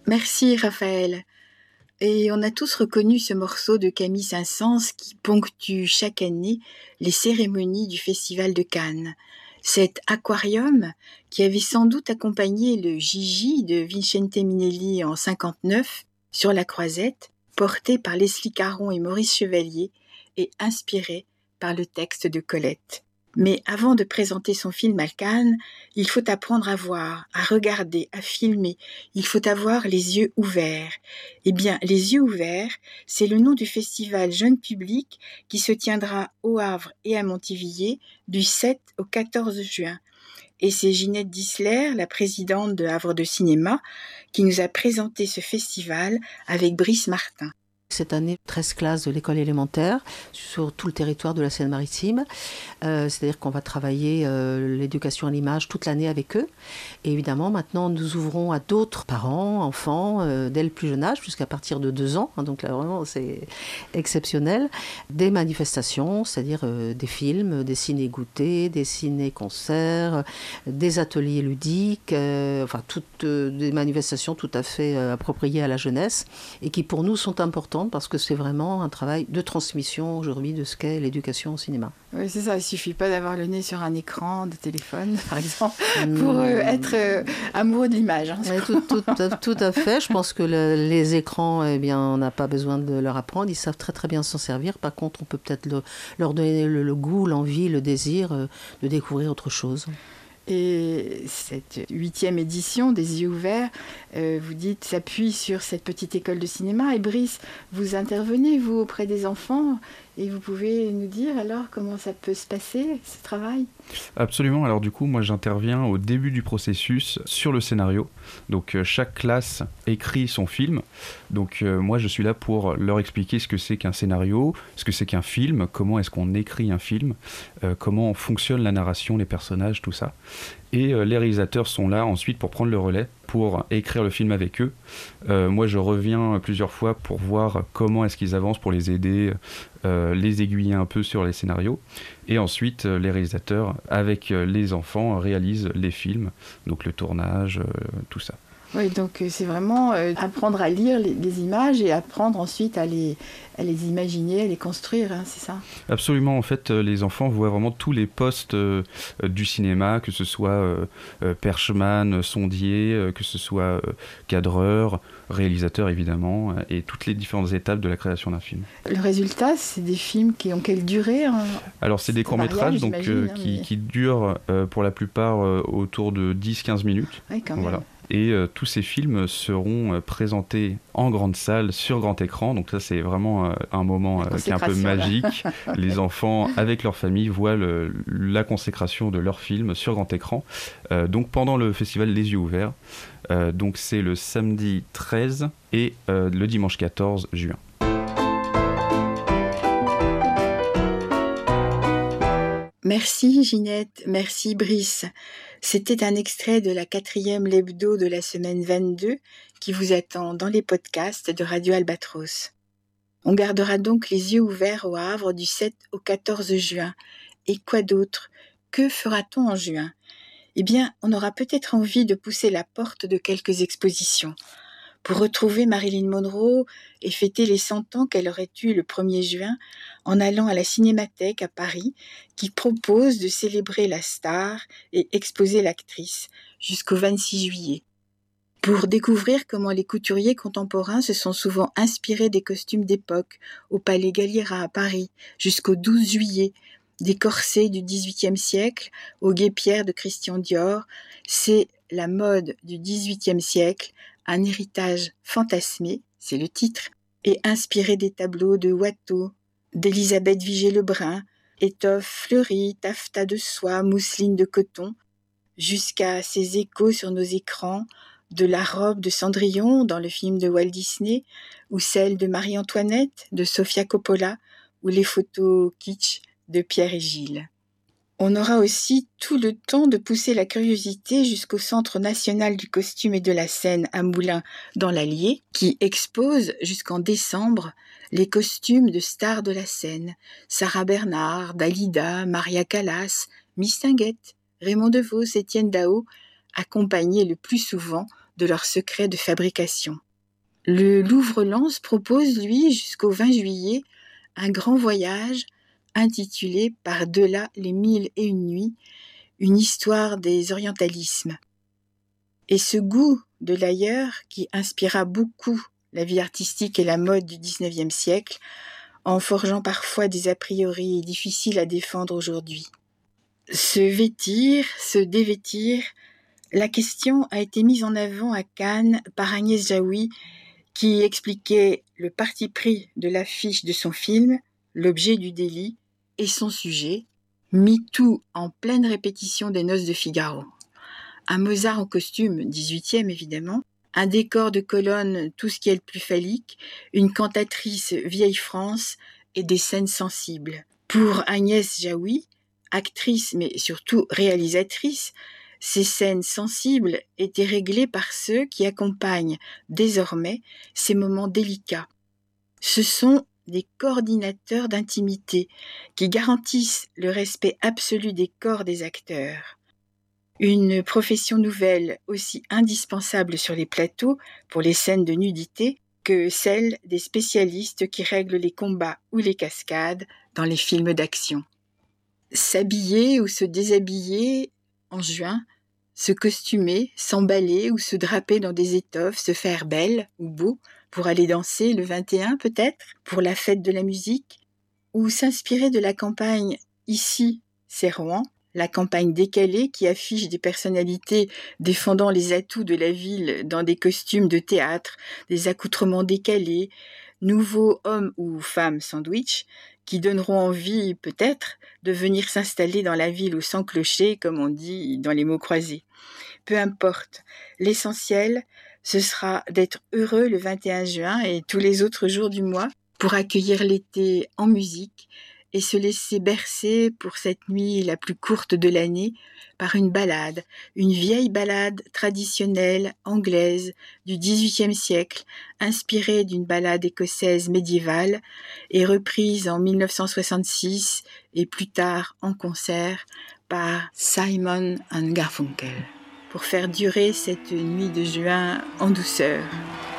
Merci Raphaël. Et on a tous reconnu ce morceau de Camille Saint-Saëns qui ponctue chaque année les cérémonies du Festival de Cannes. Cet aquarium qui avait sans doute accompagné le Gigi de Vicente Minelli en 59 sur la Croisette, porté par Leslie Caron et Maurice Chevalier et inspiré par le texte de Colette. Mais avant de présenter son film à Cannes, il faut apprendre à voir, à regarder, à filmer. Il faut avoir les yeux ouverts. Eh bien, les yeux ouverts, c'est le nom du festival jeune public qui se tiendra au Havre et à Montivilliers du 7 au 14 juin. Et c'est Ginette Dissler, la présidente de Havre de Cinéma, qui nous a présenté ce festival avec Brice Martin. Cette année, 13 classes de l'école élémentaire sur tout le territoire de la Seine-Maritime. C'est-à-dire qu'on va travailler l'éducation à l'image toute l'année avec eux. Et évidemment, maintenant, nous ouvrons à d'autres parents, enfants, dès le plus jeune âge, jusqu'à partir de 2 ans. Donc là, vraiment, c'est exceptionnel. Des manifestations, c'est-à-dire des films, des ciné-goûtés, des ciné-concerts, des ateliers ludiques, toutes des manifestations tout à fait appropriées à la jeunesse et qui, pour nous, sont importantes parce que c'est vraiment un travail de transmission aujourd'hui de ce qu'est l'éducation au cinéma. Oui, c'est ça. Il ne suffit pas d'avoir le nez sur un écran de téléphone, par exemple, pour être amoureux de l'image. Hein, oui, tout à fait. Je pense que les écrans, eh bien, on n'a pas besoin de leur apprendre. Ils savent très très bien s'en servir. Par contre, on peut peut-être leur donner le goût, l'envie, le désir de découvrir autre chose. Et cette 8e édition des Yeux ouverts, vous dites, s'appuie sur cette petite école de cinéma. Et Brice, vous intervenez, vous, auprès des enfants, et vous pouvez nous dire alors comment ça peut se passer, ce travail ? Absolument. Alors du coup, moi j'interviens au début du processus sur le scénario. Donc chaque classe écrit son film. Donc moi je suis là pour leur expliquer ce que c'est qu'un scénario, ce que c'est qu'un film, comment est-ce qu'on écrit un film, comment fonctionne la narration, les personnages, tout ça. Et les réalisateurs sont là ensuite pour prendre le relais, pour écrire le film avec eux. Moi, je reviens plusieurs fois pour voir comment est-ce qu'ils avancent, pour les aider, les aiguiller un peu sur les scénarios. Et ensuite, les réalisateurs, avec les enfants, réalisent les films, donc le tournage, tout ça. Oui, donc c'est vraiment apprendre à lire les images et apprendre ensuite à les imaginer, à les construire, hein, c'est ça ? Absolument, en fait, les enfants voient vraiment tous les postes du cinéma, que ce soit perchman, sondier, que ce soit cadreur, réalisateur évidemment, et toutes les différentes étapes de la création d'un film. Le résultat, c'est des films qui ont quelle durée, hein ? Alors c'est des courts-métrages donc, qui durent pour la plupart autour de 10-15 minutes. Oui, quand même. Voilà. Et tous ces films seront présentés en grande salle, sur grand écran. Donc ça, c'est vraiment un moment qui est un peu magique. Les enfants, avec leur famille, voient la consécration de leur film sur grand écran. Donc pendant le festival Les Yeux ouverts. Donc c'est le samedi 13 et le dimanche 14 juin. Merci Ginette, merci Brice. C'était un extrait de la 4e Lebdo de la semaine 22 qui vous attend dans les podcasts de Radio Albatros. On gardera donc les yeux ouverts au Havre du 7 au 14 juin. Et quoi d'autre ? Que fera-t-on en juin ? Eh bien, on aura peut-être envie de pousser la porte de quelques expositions. Pour retrouver Marilyn Monroe et fêter les 100 ans qu'elle aurait eu le 1er juin en allant à la Cinémathèque à Paris qui propose de célébrer la star et exposer l'actrice jusqu'au 26 juillet. Pour découvrir comment les couturiers contemporains se sont souvent inspirés des costumes d'époque au Palais Galliera à Paris jusqu'au 12 juillet, des corsets du XVIIIe siècle aux guêpières de Christian Dior, c'est la mode du XVIIIe siècle, un héritage fantasmé, c'est le titre, et inspiré des tableaux de Watteau, d'Élisabeth Vigée-Lebrun, étoffe fleurie, taffetas de soie, mousseline de coton, jusqu'à ces échos sur nos écrans de la robe de Cendrillon dans le film de Walt Disney, ou celle de Marie-Antoinette de Sofia Coppola, ou les photos kitsch de Pierre et Gilles. On aura aussi tout le temps de pousser la curiosité jusqu'au Centre national du costume et de la scène à Moulins dans l'Allier, qui expose jusqu'en décembre les costumes de stars de la scène, Sarah Bernard, Dalida, Maria Callas, Mistinguett, Raymond DeVos, Étienne Dao, accompagnés le plus souvent de leurs secrets de fabrication. Le Louvre-Lens propose, lui, jusqu'au 20 juillet, un grand voyage intitulé « Par-delà les 1001 nuits », une histoire des orientalismes. Et ce goût de l'ailleurs, qui inspira beaucoup la vie artistique et la mode du XIXe siècle, en forgeant parfois des a priori difficiles à défendre aujourd'hui. Se vêtir, se dévêtir, la question a été mise en avant à Cannes par Agnès Jaoui, qui expliquait le parti pris de l'affiche de son film, l'objet du délit, et son sujet, mis tout en pleine répétition des Noces de Figaro. Un Mozart en costume, 18e évidemment, un décor de colonnes, tout ce qui est le plus phallique, une cantatrice vieille France et des scènes sensibles. Pour Agnès Jaoui, actrice mais surtout réalisatrice, ces scènes sensibles étaient réglées par ceux qui accompagnent désormais ces moments délicats. Ce sont des coordinateurs d'intimité qui garantissent le respect absolu des corps des acteurs. Une profession nouvelle aussi indispensable sur les plateaux pour les scènes de nudité que celle des spécialistes qui règlent les combats ou les cascades dans les films d'action. S'habiller ou se déshabiller en juin, se costumer, s'emballer ou se draper dans des étoffes, se faire belle ou beau pour aller danser le 21 peut-être, pour la fête de la musique, ou s'inspirer de la campagne « Ici, c'est Rouen », la campagne décalée qui affiche des personnalités défendant les atouts de la ville dans des costumes de théâtre, des accoutrements décalés, nouveaux hommes ou femmes sandwich, qui donneront envie, peut-être, de venir s'installer dans la ville ou sans clocher, comme on dit dans les mots croisés. Peu importe, l'essentiel, ce sera d'être heureux le 21 juin et tous les autres jours du mois pour accueillir l'été en musique et se laisser bercer pour cette nuit la plus courte de l'année par une ballade, une vieille ballade traditionnelle anglaise du XVIIIe siècle, inspirée d'une ballade écossaise médiévale et reprise en 1966 et plus tard en concert par Simon & Garfunkel, pour faire durer cette nuit de juin en douceur.